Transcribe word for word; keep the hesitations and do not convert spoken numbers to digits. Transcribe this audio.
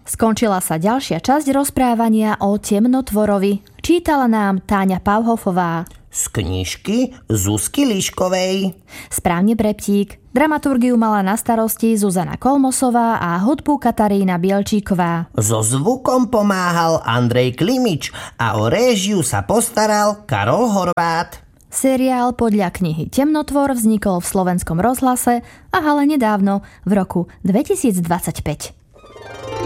Skončila sa ďalšia časť rozprávania o temnotvorovi. Čítala nám Táňa Pauhofová. Z knižky Zuzky Líškovej. Správne, Breptík. Dramaturgiu mala na starosti Zuzana Kolmosová a hudbu Katarína Bielčíková. So zvukom pomáhal Andrej Klimič a o réžiu sa postaral Karol Horvát. Seriál podľa knihy Temnotvor vznikol v Slovenskom rozhlase a ale nedávno, v roku dvetisícdvadsaťpäť.